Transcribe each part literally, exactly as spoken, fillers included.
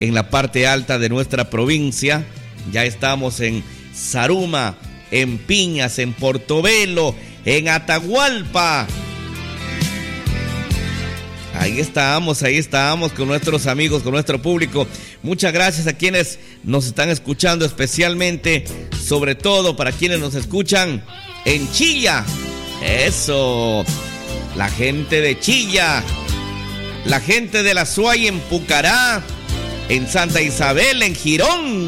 en la parte alta de nuestra provincia. Ya estamos en Zaruma, en Piñas, en Portobelo, en Atahualpa. Ahí estamos, ahí estamos con nuestros amigos, con nuestro público. Muchas gracias a quienes nos están escuchando, especialmente, sobre todo para quienes nos escuchan en Chilla. Eso, la gente de Chilla, la gente de la Suay en Pucará, en Santa Isabel, en Girón.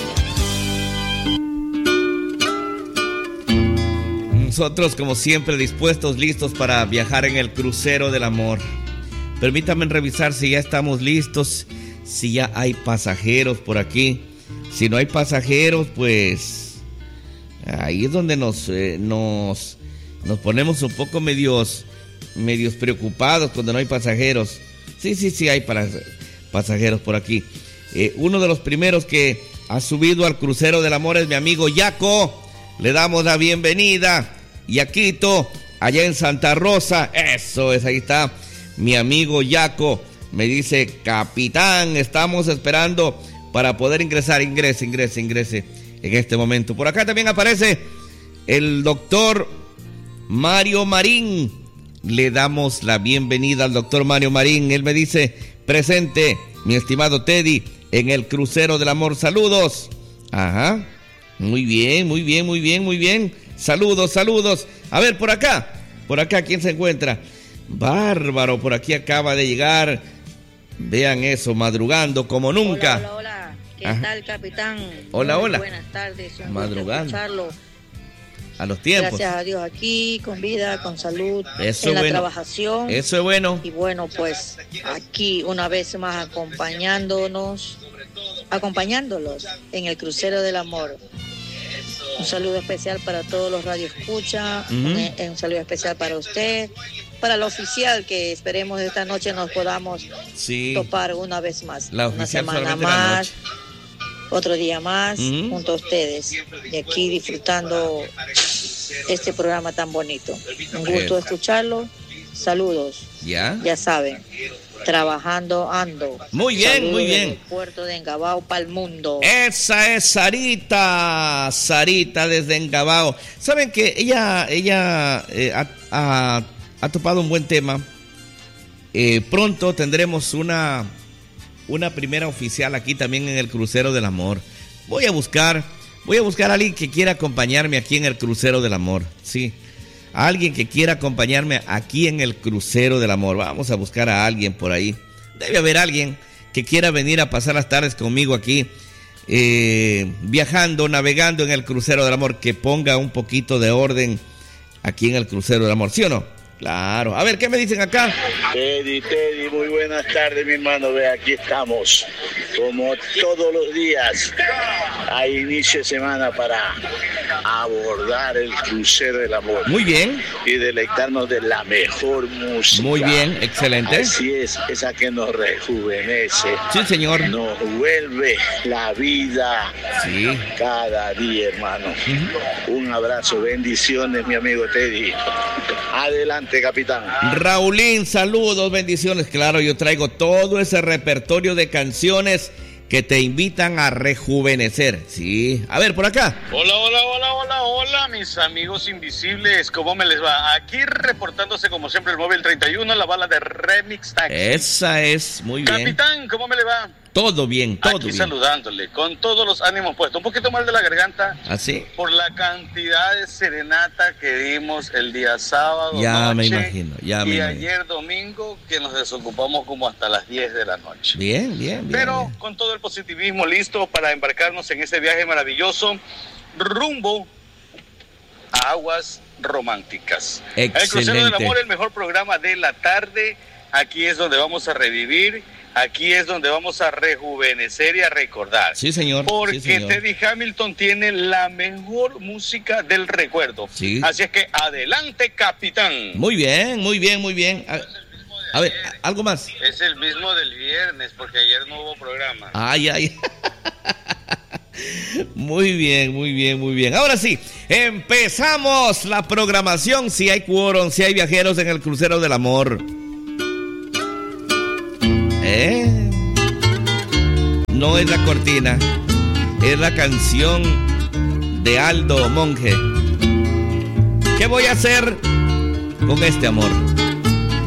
Nosotros, como siempre, dispuestos, listos para viajar en el crucero del amor. Permítanme revisar si ya estamos listos, si ya hay pasajeros por aquí. Si no hay pasajeros, pues ahí es donde nos, eh, nos, nos ponemos un poco medios, medios preocupados cuando no hay pasajeros. Sí, sí, sí hay para, pasajeros por aquí. Eh, uno de los primeros que ha subido al crucero del amor es mi amigo Yaco. Le damos la bienvenida. Yaquito, allá en Santa Rosa. Eso es, ahí está. Mi amigo Yaco me dice: capitán, estamos esperando para poder ingresar. Ingrese, ingrese, ingrese en este momento. Por acá también aparece el doctor Mario Marín. Le damos la bienvenida al doctor Mario Marín. Él me dice: presente, mi estimado Teddy, en el crucero del amor. Saludos. Ajá. Muy bien, muy bien, muy bien, muy bien. Saludos, saludos. A ver, por acá, por acá, ¿quién se encuentra? Bárbaro, por aquí acaba de llegar. Vean eso, madrugando como nunca. Hola, hola, hola. ¿Qué Ajá. tal, capitán? Hola, Muy hola. Buenas tardes. Un Madrugando. escucharlo. A los tiempos. Gracias a Dios, aquí, con vida, con salud, Eso en la bueno. trabajación. Eso es bueno. Y bueno, pues aquí una vez más acompañándonos, acompañándolos en el crucero del amor. Un saludo especial para todos los radioescuchas, uh-huh. un, un saludo especial para usted, para la oficial, que esperemos esta noche nos podamos sí. topar una vez más. La una oficial semana más, otro día más, uh-huh. junto a ustedes, y aquí disfrutando este programa tan bonito. Un gusto eh. escucharlo. Saludos. Ya. Ya saben. Trabajando ando. Muy bien, Saludos muy bien. Del puerto de Engabao para el mundo. Esa es Sarita, Sarita desde Engabao. Saben que ella, ella eh, ha, ha, ha topado un buen tema. Eh, pronto tendremos una, una primera oficial aquí también en el crucero del amor. Voy a buscar, voy a buscar a alguien que quiera acompañarme aquí en el crucero del amor. Sí. Alguien que quiera acompañarme aquí en el crucero del amor. Vamos a buscar a alguien por ahí. Debe haber alguien que quiera venir a pasar las tardes conmigo aquí, eh, viajando, navegando en el crucero del amor, que ponga un poquito de orden aquí en el crucero del amor, ¿sí o no? Claro. A ver, ¿qué me dicen acá? Teddy, Teddy, muy buenas tardes, mi hermano. Ve, aquí estamos, como todos los días, a inicio de semana para abordar el crucero del amor. Muy bien. Y deleitarnos de la mejor música. Muy bien, excelente. Así es, esa que nos rejuvenece. Sí, señor. Nos vuelve la vida sí. cada día, hermano. Uh-huh. Un abrazo, bendiciones, mi amigo Teddy. Adelante, capitán. Raulín, saludos, bendiciones. Claro, yo traigo todo ese repertorio de canciones que te invitan a rejuvenecer. Sí. A ver, por acá. Hola, hola, hola, hola, hola, mis amigos invisibles. ¿Cómo me les va? Aquí reportándose como siempre el móvil treinta y uno, la bala de Remix Taxi. Esa es, muy bien. Capitán, ¿cómo me le va? Todo bien, todo Aquí bien. saludándole, con todos los ánimos puestos. Un poquito mal de la garganta. ¿Así? Por la cantidad de serenata que dimos el día sábado. Ya noche, me imagino, ya me Y imagino. ayer domingo, que nos desocupamos como hasta las diez de la noche. Bien, bien, bien. Pero bien. con todo el positivismo listo para embarcarnos en ese viaje maravilloso rumbo a aguas románticas. Excelente. El Crucero del Amor, el mejor programa de la tarde. Aquí es donde vamos a revivir. Aquí es donde vamos a rejuvenecer y a recordar. Sí, señor. Porque sí, señor. Teddy Hamilton tiene la mejor música del recuerdo. Sí. Así es que adelante, capitán. Muy bien, muy bien, muy bien. A, a ver, algo más. Es el mismo del viernes, porque ayer no hubo programa. Ay, ay. Muy bien, muy bien, muy bien. Ahora sí, empezamos la programación. Si hay quórum, si hay viajeros en el Crucero del Amor. ¿Eh? no es la cortina, es la canción de Aldo Monge. ¿Qué voy a hacer con este amor?